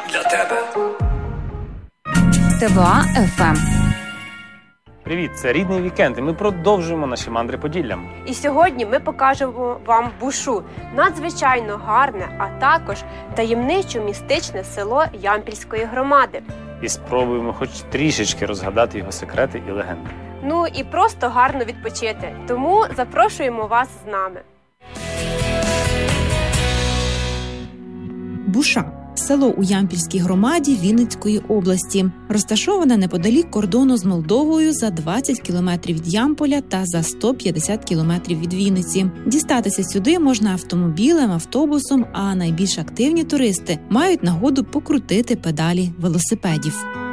для тебе. ТВА ФМ. Привіт, це Рідний вікенд, і ми продовжуємо наші мандри Поділлям. І сьогодні ми покажемо вам Бушу – надзвичайно гарне, а також таємничо-містичне село Ямпільської громади. І спробуємо хоч трішечки розгадати його секрети і легенди. Ну і просто гарно відпочити. Тому запрошуємо вас з нами. Буша – село у Ямпільській громаді Вінницької області. Розташоване неподалік кордону з Молдовою за 20 кілометрів від Ямполя та за 150 кілометрів від Вінниці. Дістатися сюди можна автомобілем, автобусом, а найбільш активні туристи мають нагоду покрутити педалі велосипедів.